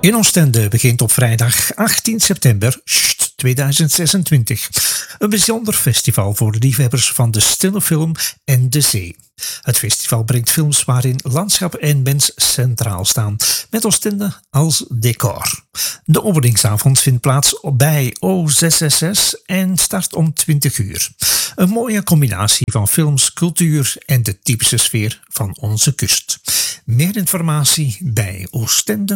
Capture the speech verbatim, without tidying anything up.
In Oostende begint op vrijdag achttien september tweeduizend zesentwintig een bijzonder festival voor liefhebbers van de stille film en de zee. Het festival brengt films waarin landschap en mens centraal staan, met Oostende als decor. De openingsavond vindt plaats bij O zes zes zes en start om twintig uur. Een mooie combinatie van films, cultuur en de typische sfeer van onze kust. Meer informatie bij oostende